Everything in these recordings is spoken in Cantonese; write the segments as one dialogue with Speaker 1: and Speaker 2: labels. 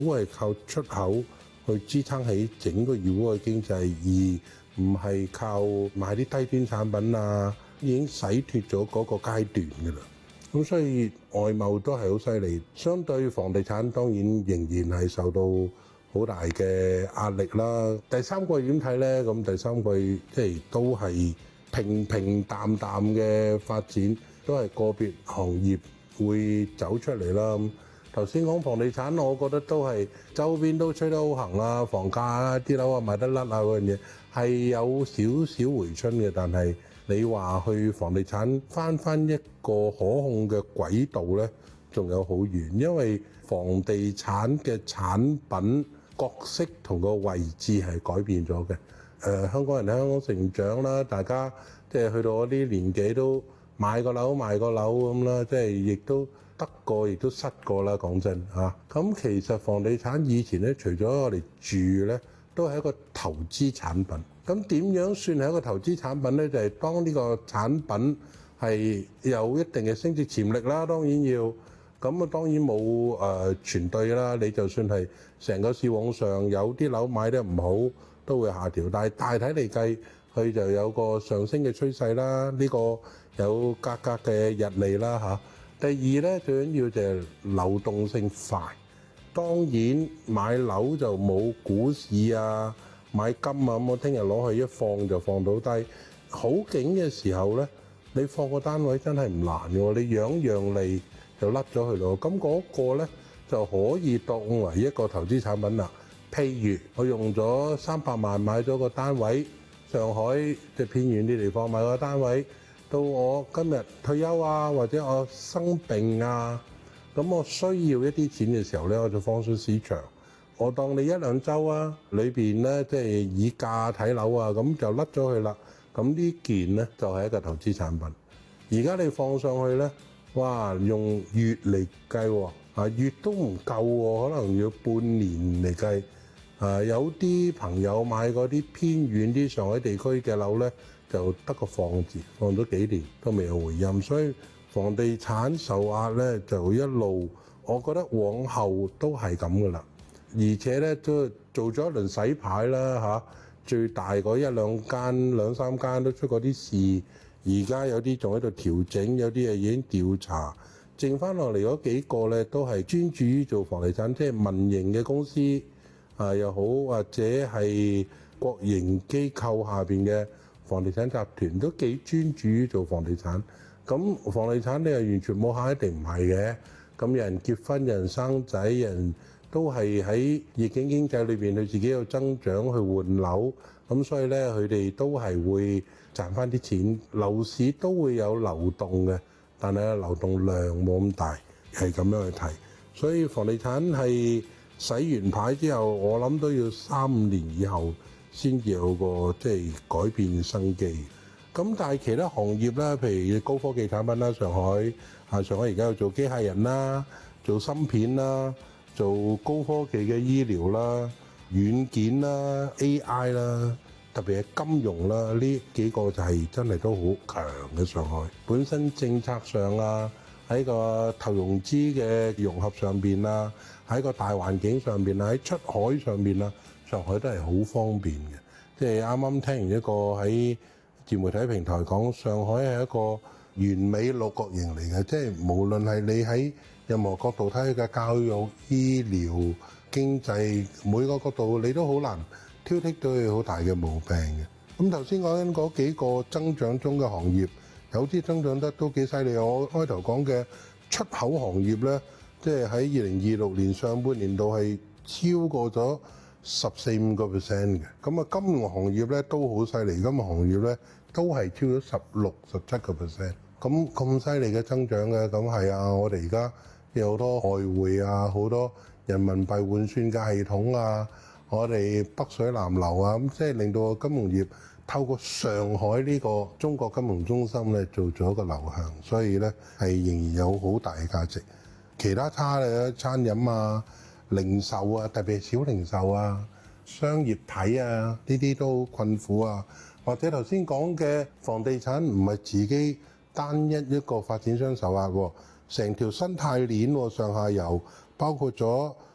Speaker 1: 都係靠出口去支撐起整個粵嘅經濟，而唔係靠賣啲低端產品啊，已經洗脫咗嗰個階段㗎啦。咁所以外貿都係好犀利，相對房地產當然仍然係受到好大嘅壓力啦。第三季點睇呢？咁第三季即係都係平平淡淡嘅發展，都係個別行業會走出嚟啦。頭先講房地產，我覺得都係周邊都吹得好行啊，房價啊，啲樓啊賣得甩啊嗰樣嘢係有少少回春嘅，但係你話去房地產翻一個可控嘅軌道呢，仲有好遠，因為房地產嘅產品角色同個位置係改變咗嘅。香港人喺香港成長啦，大家即係去到嗰啲年紀都買個樓賣個樓咁啦，即係亦都得過亦都失過啦。講真嚇，咁其實房地產以前咧，除咗我哋住咧，都係一個投資產品。咁點樣算係一個投資產品咧？就係當呢個產品係有一定嘅升值潛力啦，當然要。咁啊，當然冇全對啦。你就算係成個市往上，有啲樓買得唔好，都會下調。但係大體嚟計，佢就有個上升嘅趨勢啦。呢個有價格嘅溢利啦嚇。第二咧，最緊要就係流動性快。當然買樓就冇股市啊、買金啊咁，我聽日攞去一放就放到低。好景嘅時候咧，你放個單位真係唔難嘅喎，你讓利就甩咗佢咯。咁嗰個咧就可以當為一個投資產品啦。譬如我用咗300萬買咗個單位，上海即係偏遠啲地方買個單位，到我今日退休啊，或者我生病啊，咁我需要一啲錢嘅時候咧，我就放上市場。我當你1-2週啊，裏邊咧即係以價睇樓啊，咁就甩咗佢啦。咁呢件咧就係一個投資產品。而家你放上去咧，哇，用月嚟計喎，月都唔夠喎，可能要半年嚟計。有啲朋友買嗰啲偏遠啲上海地區嘅樓咧，就得個放字，放咗幾年都未有回音，所以房地產受壓咧就一路，我覺得往後都係咁噶啦。而且咧都做咗一輪洗牌啦嚇，最大嗰1-2間、2-3間都出過啲事，而家有啲仲喺度調整，有啲已經調查，剩翻落嚟嗰幾個咧都係專注於做房地產，即係民營嘅公司又好，或者係國營機構下邊嘅房地產集團都幾專注於做房地產。咁房地產你又完全冇下，一定唔係嘅。咁有人結婚，有人生仔，有人都係喺逆境經濟裏邊，佢自己有增長去換樓。咁所以咧，佢哋都係會賺翻啲錢。樓市都會有流動嘅，但係流動量冇咁大，係咁樣去睇。所以房地產係洗完牌之後，我諗都要3-5年以後先至有個即係改變生機。咁但係其他行業啦，譬如高科技產品啦，上海而家有做機械人啦，做芯片啦，做高科技嘅醫療啦、軟件啦、AI 啦，特別係金融啦，呢幾個就係真係都好強嘅。上海本身政策上啊，喺個投融資嘅融合上邊啊，喺個大環境上邊啊，喺出海上邊啊，上海都係好方便嘅。即係啱啱聽完一個喺自媒體平台講，上海係一個完美六角形嚟嘅，即係無論係你喺任何角度睇嘅教育、醫療、經濟，每個角度你都好難挑剔到佢好大嘅毛病嘅。咁頭先講緊嗰幾個增長中嘅行業，有啲增長得都幾犀利。我開頭講嘅出口行業咧，即係喺2026年上半年度係超過咗14-15%嘅。咁啊，金融行業咧都好犀利，金融行業咧都係超咗16-17%。咁犀利嘅增長嘅，咁係啊！我哋而家有好多外匯啊，好多人民幣換算嘅系統啊，我哋北水南流啊，咁即係令到金融業透過上海呢個中國金融中心咧做咗一個流向，所以咧係仍然有好大嘅價值。其他差嘅餐飲啊、零售啊，特別係小零售啊、商業體啊，呢啲都困苦啊。或者頭先講嘅房地產唔係自己單一個發展商受壓喎，成條生態鏈上下游，包括咗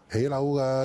Speaker 1: 起樓嘅